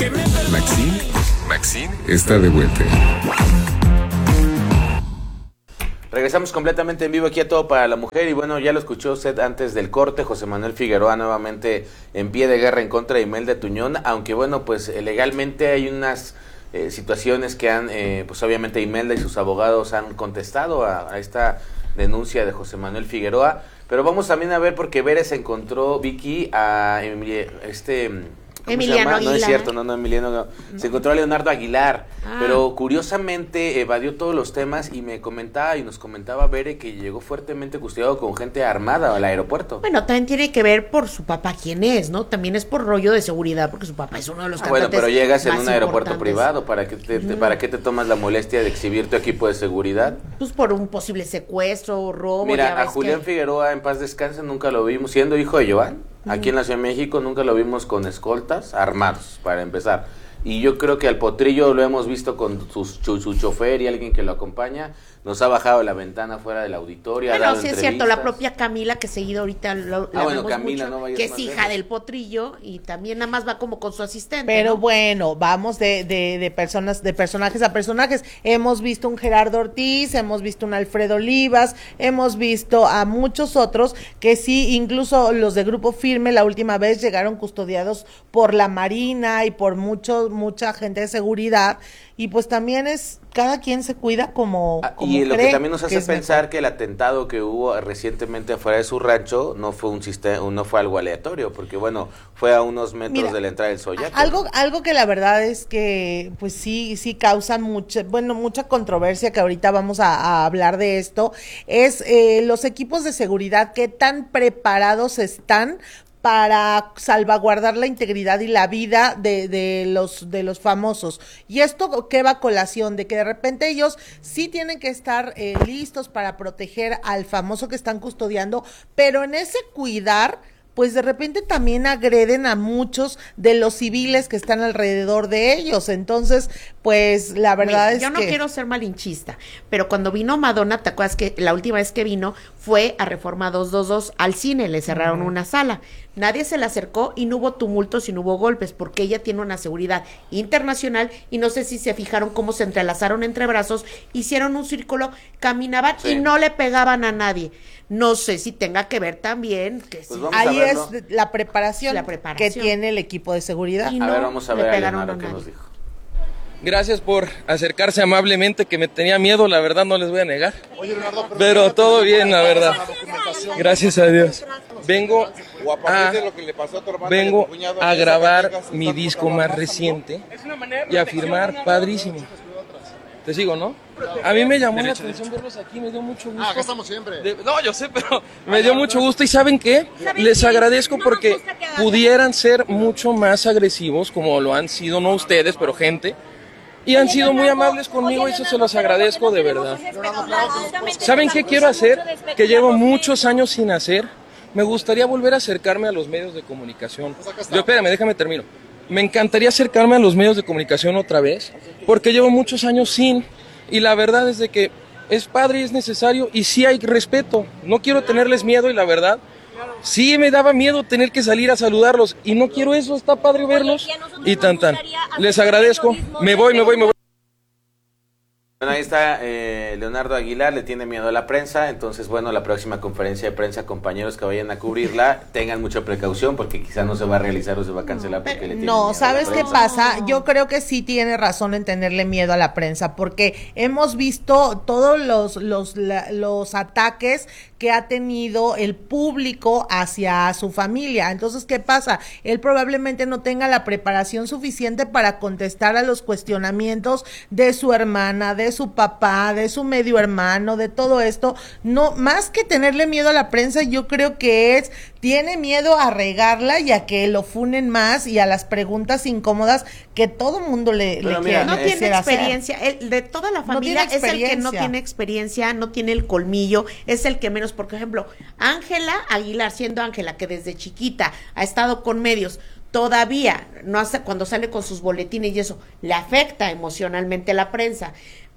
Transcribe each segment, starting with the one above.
Maxine está de vuelta. Regresamos completamente en vivo aquí a Todo para la Mujer y bueno, ya lo escuchó usted antes del corte, José Manuel Figueroa nuevamente en pie de guerra en contra de Imelda Tuñón, aunque bueno, pues legalmente hay unas situaciones que han, pues obviamente Imelda y sus abogados han contestado a esta denuncia de José Manuel Figueroa, pero vamos también a ver porque Veres encontró, Vicky, a Emiliano Aguilar. No es cierto, no, Emiliano no. Se encontró a Leonardo Aguilar, pero curiosamente evadió todos los temas y nos comentaba Bere que llegó fuertemente custodiado con gente armada al aeropuerto. Bueno, también tiene que ver por su papá quién es, ¿no? También es por rollo de seguridad, porque su papá es uno de los cantantes. Bueno, pero llegas en más un aeropuerto importantes. privado, ¿para qué te tomas la molestia de exhibir tu equipo de seguridad? Pues por un posible secuestro o robo. Mira, a Julián Figueroa, en paz descanse, nunca lo vimos, siendo hijo de Joan, aquí en la Ciudad de México, nunca lo vimos con escoltas armados, para empezar. Y yo creo que al Potrillo lo hemos visto con su chofer y alguien que lo acompaña. Nos ha bajado la ventana fuera del auditorio. Bueno, sí es cierto, la propia Camila, que seguido ahorita la vemos Camila, mucho, no que es hija del Potrillo y también nada más va como con su asistente. Pero ¿no? bueno, vamos de personajes a personajes. Hemos visto un Gerardo Ortiz, hemos visto un Alfredo Olivas, hemos visto a muchos otros que sí, incluso los de Grupo Firme la última vez llegaron custodiados por la Marina y por mucha gente de seguridad, y pues también es, cada quien se cuida como y lo cree que también nos hace es pensar mejor. que el atentado que hubo recientemente afuera de su rancho no fue algo aleatorio, porque bueno, fue a unos metros de la entrada del Soyaco. Algo que la verdad es que pues sí causa mucha controversia, que ahorita vamos a hablar de esto, es los equipos de seguridad, qué tan preparados están para salvaguardar la integridad y la vida de los famosos. Y esto que va a colación de que de repente ellos sí tienen que estar listos para proteger al famoso que están custodiando, pero en ese cuidar, pues de repente también agreden a muchos de los civiles que están alrededor de ellos. Entonces, pues la verdad yo no quiero ser malinchista, pero cuando vino Madonna, ¿te acuerdas que la última vez que vino fue a Reforma 222 al cine? Le cerraron una sala. Nadie se le acercó y no hubo tumultos y no hubo golpes, porque ella tiene una seguridad internacional y no sé si se fijaron cómo se entrelazaron entre brazos, hicieron un círculo, caminaban y no le pegaban a nadie. No sé si tenga que ver también que pues sí. ahí es la preparación que tiene el equipo de seguridad. A ver, vamos a ver a Leonardo qué nos dijo. Gracias por acercarse amablemente, que me tenía miedo, la verdad no les voy a negar. Pero todo bien, la verdad. Gracias a Dios. Vengo a grabar mi disco más reciente y a firmar, padrísimo. Te sigo, ¿no? A mí me llamó la atención verlos aquí, me dio mucho gusto. Acá estamos siempre. No, yo sé, pero me dio mucho gusto. ¿Y saben qué? Les agradezco porque pudieran ser mucho más agresivos, como lo han sido, no ustedes, pero gente. Y han sido muy amables conmigo y eso se los agradezco de verdad. ¿Saben qué quiero hacer? Que llevo muchos años sin hacer. Me gustaría volver a acercarme a los medios de comunicación. Espérame, déjame termino. Me encantaría acercarme a los medios de comunicación otra vez, porque llevo muchos años sin, y la verdad es de que es padre y es necesario, y sí hay respeto. No quiero tenerles miedo, y la verdad, sí me daba miedo tener que salir a saludarlos, y no quiero eso, está padre verlos, y tan. Les agradezco, me voy. Bueno, ahí está Leonardo Aguilar, le tiene miedo a la prensa, entonces bueno, la próxima conferencia de prensa, compañeros que vayan a cubrirla, tengan mucha precaución porque quizá no se va a realizar o se va a cancelar porque le tiene miedo a ¿sabes la qué prensa. pasa? Yo creo que sí tiene razón en tenerle miedo a la prensa, porque hemos visto todos los ataques que ha tenido el público hacia su familia. Entonces, ¿qué pasa? Él probablemente no tenga la preparación suficiente para contestar a los cuestionamientos de su hermana, de su papá, de su medio hermano, de todo esto. No, más que tenerle miedo a la prensa, yo creo que tiene miedo a regarla y a que lo funen más y a las preguntas incómodas que todo mundo le quiere. No tiene experiencia, de toda la familia es el que no tiene experiencia, no tiene el colmillo, es el que menos, por ejemplo, Ángela Aguilar, siendo Ángela, que desde chiquita ha estado con medios, todavía no hace, cuando sale con sus boletines y eso, le afecta emocionalmente la prensa.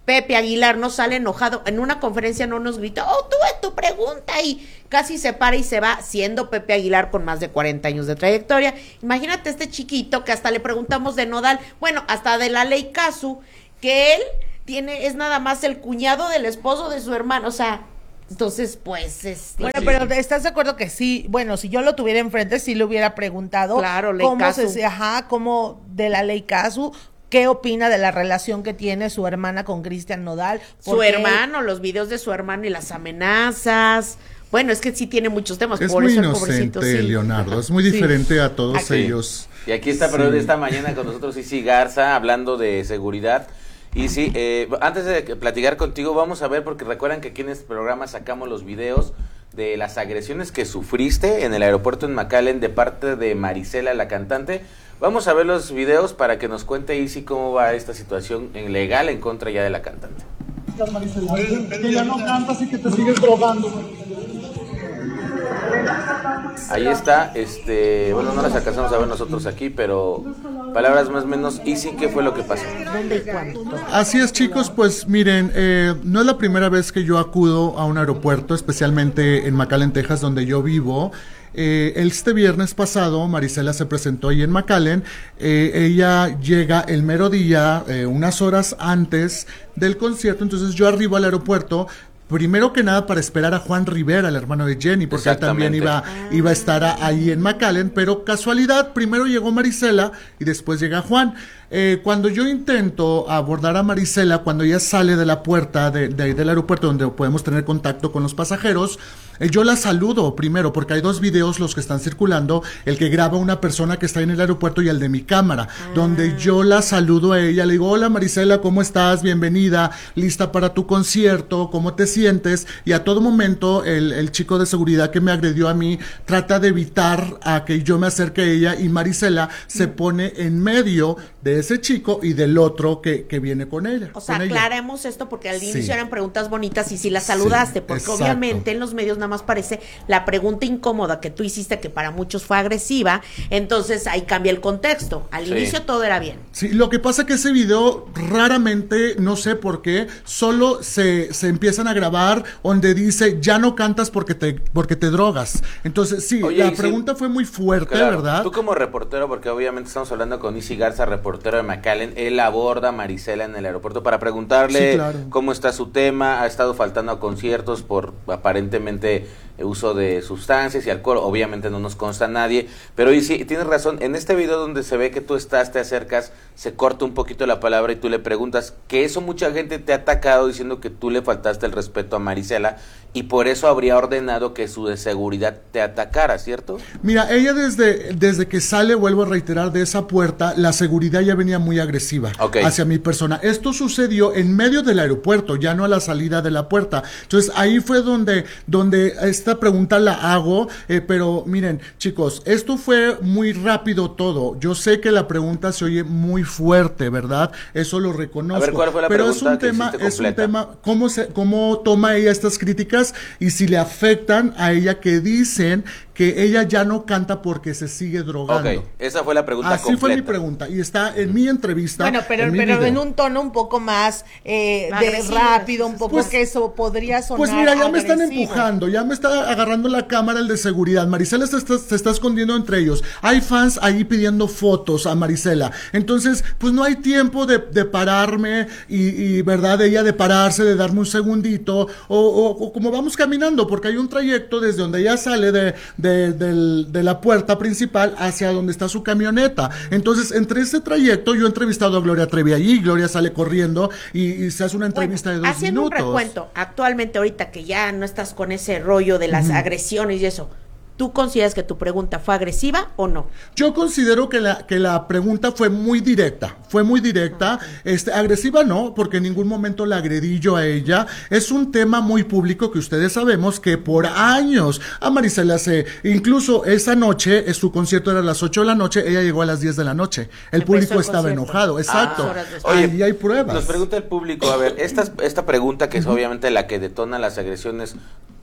Pepe Aguilar no sale enojado, en una conferencia no nos gritó, tuve tu pregunta, y casi se para y se va, siendo Pepe Aguilar con más de 40 años de trayectoria. Imagínate este chiquito que hasta le preguntamos de Nodal, bueno, hasta de la ley Casu, que él es nada más el cuñado del esposo de su hermano, o sea, entonces, pues, bueno, pero ¿estás de acuerdo que sí? Bueno, si yo lo tuviera enfrente, sí le hubiera preguntado claro, ley Casu. Cómo de la ley Casu. ¿Qué opina de la relación que tiene su hermana con Cristian Nodal? Su hermano, los videos de su hermano y las amenazas. Bueno, es que sí tiene muchos temas. Es por muy eso inocente, sí. Leonardo. Es muy diferente a todos ellos. Y aquí está, pero esta mañana con nosotros Isi Garza, hablando de seguridad. Y sí, antes de platicar contigo, vamos a ver, porque recuerdan que aquí en este programa sacamos los videos de las agresiones que sufriste en el aeropuerto en McAllen de parte de Marisela, la cantante. Vamos a ver los videos para que nos cuente Isi cómo va esta situación legal en contra ya de la cantante. Que ya no cantas y que te sigues drogando. Ahí está, bueno, no las alcanzamos a ver nosotros aquí, pero palabras más o menos. Isi, ¿qué fue lo que pasó? ¿Dónde y cuándo? Así es, chicos, pues miren, no es la primera vez que yo acudo a un aeropuerto, especialmente en McAllen, Texas, donde yo vivo. Este viernes pasado Marisela se presentó ahí en McAllen. Ella llega el mero día, unas horas antes del concierto, entonces yo arribo al aeropuerto. Primero que nada para esperar a Juan Rivera, el hermano de Jenny, porque él también iba a estar ahí en McAllen, pero casualidad, primero llegó Marisela y después llega Juan. Cuando yo intento abordar a Marisela, cuando ella sale de la puerta del aeropuerto donde podemos tener contacto con los pasajeros, yo la saludo primero, porque hay dos videos los que están circulando, el que graba una persona que está en el aeropuerto y el de mi cámara, donde yo la saludo a ella, le digo, hola Marisela, ¿cómo estás? Bienvenida, lista para tu concierto, ¿cómo te sientes? Y a todo momento el chico de seguridad que me agredió a mí trata de evitar a que yo me acerque a ella, y Marisela se pone en medio de ese chico y del otro que viene con ella. O sea, aclaremos esto porque al inicio eran preguntas bonitas y sí la saludaste, porque obviamente en los medios nada más parece la pregunta incómoda que tú hiciste, que para muchos fue agresiva, entonces ahí cambia el contexto. Al inicio todo era bien. Sí, lo que pasa es que ese video raramente, no sé por qué, solo se empiezan a grabar donde dice, ya no cantas porque te drogas. Entonces, sí, la pregunta fue muy fuerte, ¿verdad? Tú como reportero, porque obviamente estamos hablando con Isi Garza, reportero de McAllen, él aborda a Marisela en el aeropuerto para preguntarle cómo está su tema, ha estado faltando a conciertos por aparentemente uso de sustancias y alcohol, obviamente no nos consta a nadie, pero Isi, tienes razón, en este video donde se ve que tú estás, te acercas, se corta un poquito la palabra y tú le preguntas, que eso mucha gente te ha atacado diciendo que tú le faltaste el respeto a Marisela y por eso habría ordenado que su de seguridad te atacara, ¿cierto? Mira, ella desde que sale, vuelvo a reiterar, de esa puerta, la seguridad ya venía muy agresiva hacia mi persona. Esto sucedió en medio del aeropuerto, ya no a la salida de la puerta. Entonces ahí fue donde esta pregunta la hago, pero miren, chicos, esto fue muy rápido todo. Yo sé que la pregunta se oye muy fuerte, ¿verdad? Eso lo reconozco. A ver, ¿cuál fue la pero pregunta? es un tema, cómo toma ella estas críticas y si le afectan a ella, que dicen que ella ya no canta porque se sigue drogando. Ok, esa fue la pregunta Así completa. fue mi pregunta y está en mi entrevista. Bueno, pero en un tono un poco más rápido, un poco pues, que eso podría sonar pues mira, ya agresivo. me están empujando, ya me está agarrando la cámara el de seguridad. Marisela se está escondiendo entre ellos. Hay fans ahí pidiendo fotos a Marisela. Entonces, pues no hay tiempo de pararme y verdad, ella de pararse, de darme un segundito o como vamos caminando, porque hay un trayecto desde donde ella sale de la puerta principal hacia donde está su camioneta. Entonces, entre ese trayecto, yo he entrevistado a Gloria Trevi allí, Gloria sale corriendo y se hace una entrevista de 2 minutos. Haciendo un recuento, actualmente ahorita que ya no estás con ese rollo de las agresiones y eso, ¿tú consideras que tu pregunta fue agresiva o no? Yo considero que la pregunta fue muy directa, agresiva no, porque en ningún momento la agredí yo a ella. Es un tema muy público que ustedes sabemos que por años a Marisela incluso esa noche, su concierto era a las 8 de la noche, ella llegó a las 10 de la noche. El público estaba enojado, exacto. Oye, hay pruebas. Nos pregunta el público, a ver, esta pregunta que es obviamente la que detona las agresiones,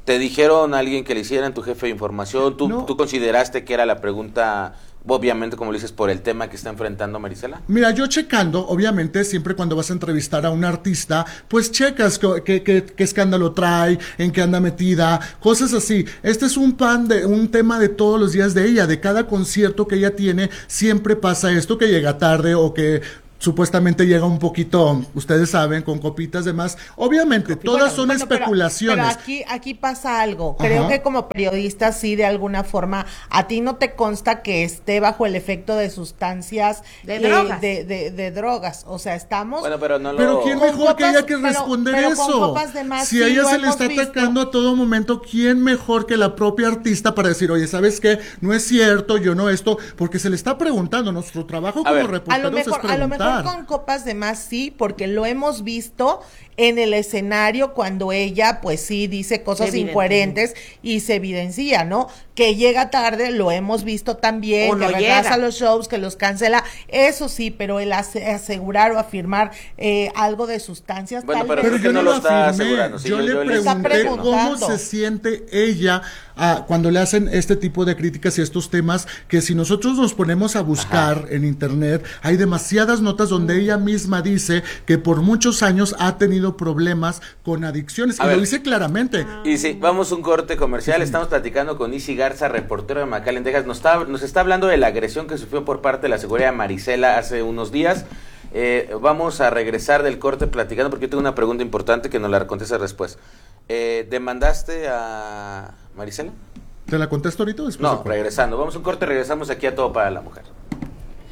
¿Te dijeron a alguien que le hicieran, tu jefe de información? No. ¿Tú consideraste que era la pregunta, obviamente, como le dices, por el tema que está enfrentando Marisela? Mira, yo checando, obviamente, siempre cuando vas a entrevistar a un artista, pues checas qué escándalo trae, en qué anda metida, cosas así. Este es un tema de todos los días de ella, de cada concierto que ella tiene, siempre pasa esto, que llega tarde o que supuestamente llega un poquito, ustedes saben, con copitas de más. Obviamente, todas son especulaciones. Pero aquí pasa algo. Creo que como periodista, sí, de alguna forma, a ti no te consta que esté bajo el efecto de sustancias drogas. De drogas. O sea, estamos... Bueno, pero no lo... Pero ¿quién Con mejor que copas, ella que pero responder con eso? copas de más, Si sí, a ella lo se le hemos está visto. atacando a todo momento, ¿quién mejor que la propia artista para decir, oye, ¿sabes qué? No es cierto, yo no esto, porque se le está preguntando, nuestro trabajo como reporteros es preguntar. A lo mejor con copas de más sí, porque lo hemos visto en el escenario cuando ella, pues sí, dice cosas incoherentes y se evidencia, ¿no? Que llega tarde, lo hemos visto también, O no que retrasa llega. los shows, que los cancela, eso sí, pero el asegurar o afirmar algo de sustancias, Bueno, tal pero vez- creo que yo no no lo está asegurando. Sí, yo le le está pregunté cómo preguntando. se siente ella cuando le hacen este tipo de críticas y estos temas, que si nosotros nos ponemos a buscar en internet, hay demasiadas notas donde ella misma dice que por muchos años ha tenido problemas con adicciones, A y ver. lo dice claramente. Y sí, vamos a un corte comercial. Estamos platicando con Isi Garza, reportero de McAllen, Texas. Nos está hablando de la agresión que sufrió por parte de la seguridad de Marisela hace unos días. Vamos a regresar del corte platicando porque yo tengo una pregunta importante que nos la contestas después. ¿Demandaste a Marisela? ¿Te la contesto ahorita o después? No, regresando. Vamos a un corte, regresamos aquí a Todo para la Mujer.